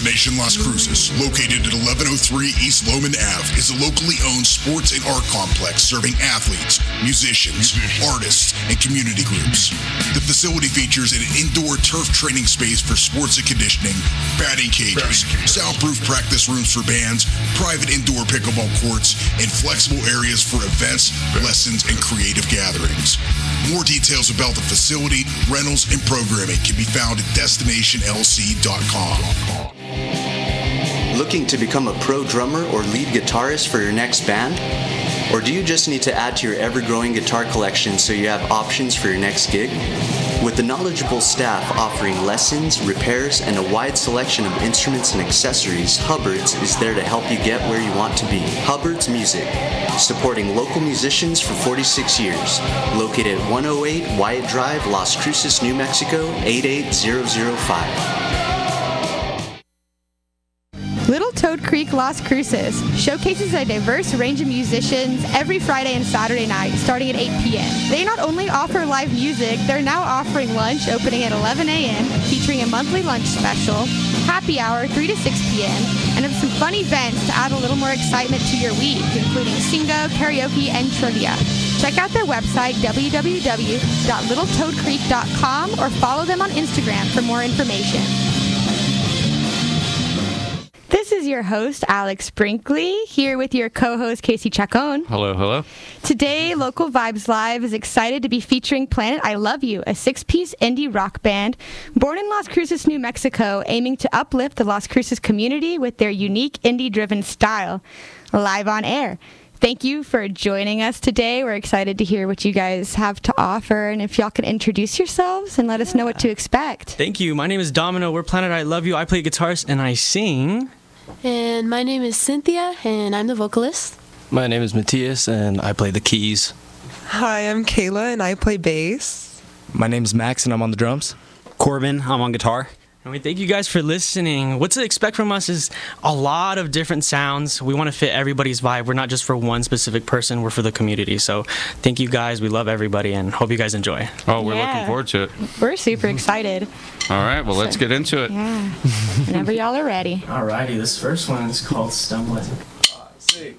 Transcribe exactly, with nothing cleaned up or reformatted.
Destination Las Cruces, located at eleven oh three East Loman Avenue, is a locally owned sports and art complex serving athletes, musicians, artists, and community groups. The facility features an indoor turf training space for sports and conditioning, batting cages, soundproof practice rooms for bands, private indoor pickleball courts, and flexible areas for events, lessons, and creative gatherings. More details about the facility, rentals, and programming can be found at destination l c dot com. Looking to become a pro drummer or lead guitarist for your next band? Or do you just need to add to your ever-growing guitar collection so you have options for your next gig? With the knowledgeable staff offering lessons, repairs, and a wide selection of instruments and accessories, Hubbard's is there to help you get where you want to be. Hubbard's Music, supporting local musicians for forty-six years. Located at one oh eight Wyatt Drive, Las Cruces, New Mexico, eight eight zero zero five. Little Toad Creek Las Cruces showcases a diverse range of musicians every Friday and Saturday night starting at eight p.m. They not only offer live music, they're now offering lunch opening at eleven a.m. featuring a monthly lunch special, happy hour three to six p.m., and have some fun events to add a little more excitement to your week, including singo, karaoke, and trivia. Check out their website, w w w dot little toad creek dot com, or follow them on Instagram for more information. This is your host, Alex Brinkley, here with your co-host, Casey Chacon. Hello, hello. Today, Local Vibes Live is excited to be featuring Planet I Love You, a six-piece indie rock band born in Las Cruces, New Mexico, aiming to uplift the Las Cruces community with their unique indie-driven style. Live on air. Thank you for joining us today. We're excited to hear what you guys have to offer, and if y'all can introduce yourselves and let us know what to expect. Thank you. My name is Domino. We're Planet I Love You. I play guitarist and I sing. And my name is Cynthia, and I'm the vocalist. My name is Matthias, and I play the keys. Hi, I'm Kayla, and I play bass. My name is Max, and I'm on the drums. Corbin, I'm on guitar. And we thank you guys for listening. What to expect from us is a lot of different sounds. We want to fit everybody's vibe. We're not just for one specific person. We're for the community. So thank you guys. We love everybody, and hope you guys enjoy. Oh, we're Yeah. looking forward to it. We're super excited. All right, well, let's get into it. Yeah. Whenever y'all are ready. Alrighty, this first one is called Stumbling. Six.